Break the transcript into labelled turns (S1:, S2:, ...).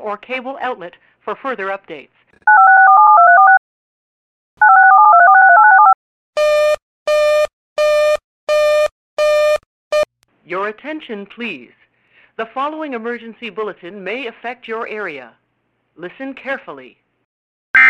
S1: or cable outlet for further updates. Your attention, please. The following emergency bulletin may affect your area. Listen carefully.